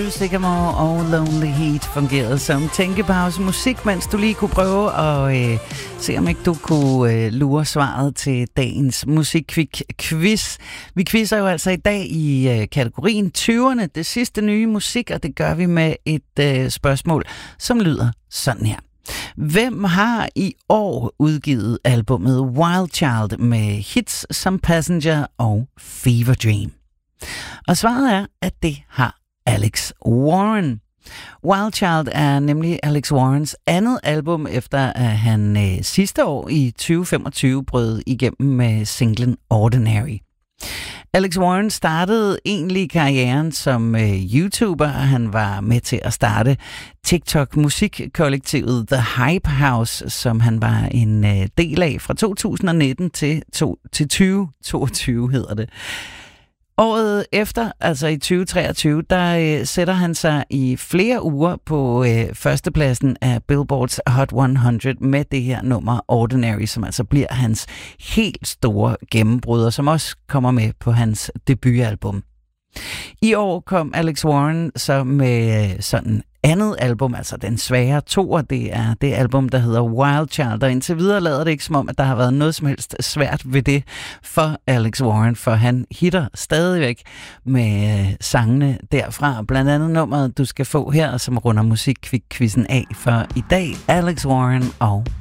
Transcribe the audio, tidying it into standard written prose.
Sycamore og Lonely Heat fungerede som tænkepause musik, mens du lige kunne prøve at se, om ikke du kunne lure svaret til dagens musikquiz. Vi quizzer jo altså i dag i kategorien 20'erne, det sidste nye musik, og det gør vi med et spørgsmål, som lyder sådan her. Hvem har i år udgivet albummet Wild Child med hits som Passenger og Fever Dream? Og svaret er, at det har Alex Warren. Wild Child er nemlig Alex Warrens andet album, efter at han sidste år i 2025 brød igennem med singlen Ordinary. Alex Warren startede egentlig karrieren som YouTuber. Han var med til at starte TikTok-musikkollektivet The Hype House, som han var en del af fra 2019 til 2022 hedder det. Året efter, altså i 2023, der sætter han sig i flere uger på førstepladsen af Billboards Hot 100 med det her nummer Ordinary, som altså bliver hans helt store gennembrud, og som også kommer med på hans debutalbum. I år kom Alex Warren så med sådan andet album, altså den svære toer, det er det album, der hedder Wild Child, og indtil videre lader det ikke som om, at der har været noget som helst svært ved det for Alex Warren, for han hitter stadigvæk med sangene derfra, blandt andet nummeret, du skal få her, som runder musikquizzen af for i dag, Alex Warren og